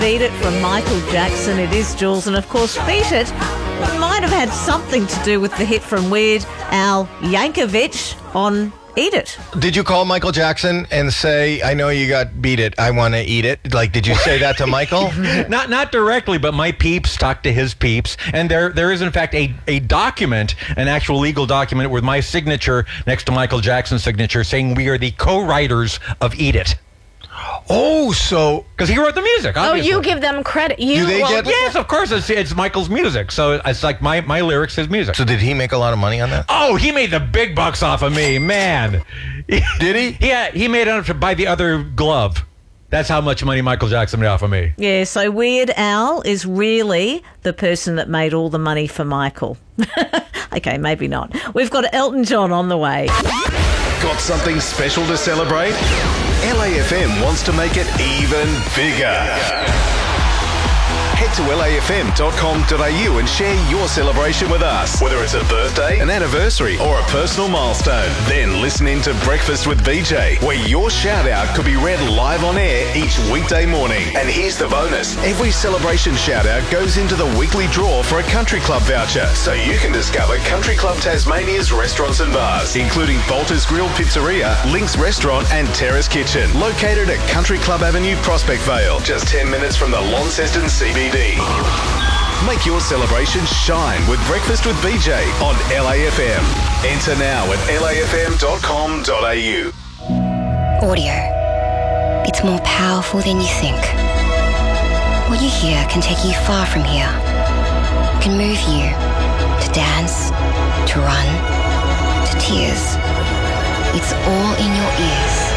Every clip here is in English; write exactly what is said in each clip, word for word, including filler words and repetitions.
Beat It from Michael Jackson. It is Jules, and of course Beat It might have had something to do with the hit from Weird Al Yankovic on Eat It. Did you call Michael Jackson and say, I know you got Beat It, I want to eat it? Like, did you say that to Michael? Not not directly, but my peeps talk to his peeps. And there there is, in fact, a, a document, an actual legal document with my signature next to Michael Jackson's signature saying we are the co-writers of Eat It. Oh, so... Because he wrote the music, obviously. Oh, you give them credit. You, Do they well, get... Yes, of course. It's, it's Michael's music. So it's like my, my lyrics, his music. So did he make a lot of money on that? Oh, he made the big bucks off of me, man. Did he? Yeah, he made enough to buy the other glove. That's how much money Michael Jackson made off of me. Yeah, so Weird Al is really the person that made all the money for Michael. Okay, maybe not. We've got Elton John on the way. Got something special to celebrate? L A F M wants to make it even bigger. Head to L A F M dot com dot A U and share your celebration with us. Whether it's a birthday, an anniversary, or a personal milestone. Then listen in to Breakfast with B J, where your shout out could be read live on air each weekday morning. And here's the bonus. Every celebration shout out goes into the weekly draw for a Country Club voucher, so you can discover Country Club Tasmania's restaurants and bars, including Bolter's Grill Pizzeria, Link's Restaurant and Terrace Kitchen, located at Country Club Avenue, Prospect Vale, just ten minutes from the Launceston C B D. Make your celebration shine with Breakfast with B J on L A F M. Enter now at L A F M dot com dot A U. Audio. It's more powerful than you think. What you hear can take you far from here. It can move you to dance, to run, to tears. It's all in your ears.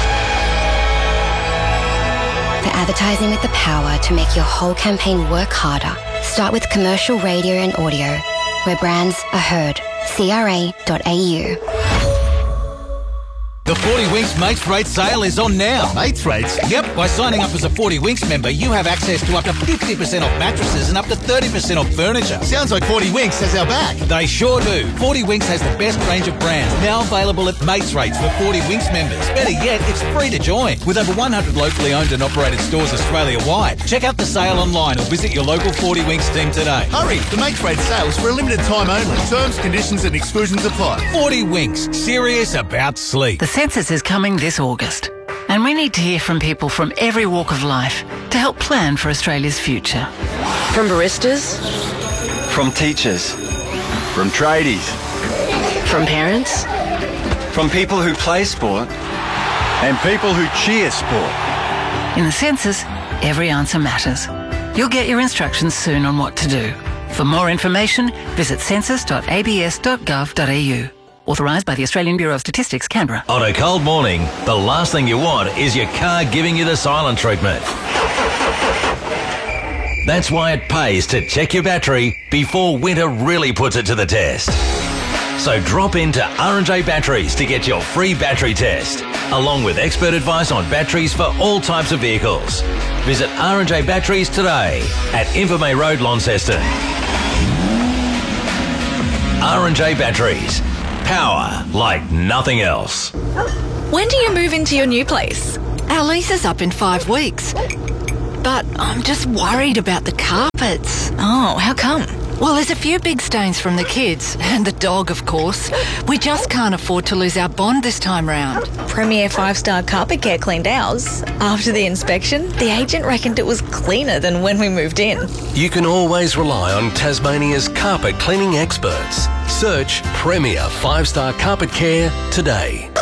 For advertising with the power to make your whole campaign work harder, start with commercial radio and audio, where brands are heard. C R A dot A U. The forty Winks Mates Rates sale is on now. Mates Rates? Yep, by signing up as a forty Winks member, you have access to up to fifty percent off mattresses and up to thirty percent off furniture. Sounds like forty Winks has our back. They sure do. forty Winks has the best range of brands, now available at Mates Rates for forty Winks members. Better yet, it's free to join, with over one hundred locally owned and operated stores Australia-wide. Check out the sale online or visit your local forty Winks team today. Hurry, the Mates Rates sale is for a limited time only. Terms, conditions and exclusions apply. forty Winks, serious about sleep. The census is coming this August, and we need to hear from people from every walk of life to help plan for Australia's future. From baristas, from teachers, from tradies, from parents, from people who play sport, and people who cheer sport. In the census, every answer matters. You'll get your instructions soon on what to do. For more information, visit census dot a b s dot gov dot a u. Authorised by the Australian Bureau of Statistics, Canberra. On a cold morning, the last thing you want is your car giving you the silent treatment. That's why it pays to check your battery before winter really puts it to the test. So drop into R and J Batteries to get your free battery test, along with expert advice on batteries for all types of vehicles. Visit R and J Batteries today at Invermay Road, Launceston. R and J Batteries. Power like nothing else. When do you move into your new place? Our lease is up in five weeks. But I'm just worried about the carpets. Oh, how come? Well, there's a few big stains from the kids, and the dog, of course. We just can't afford to lose our bond this time round. Premier five-star Carpet Care cleaned ours. After the inspection, the agent reckoned it was cleaner than when we moved in. You can always rely on Tasmania's carpet cleaning experts. Search Premier five-star Carpet Care today.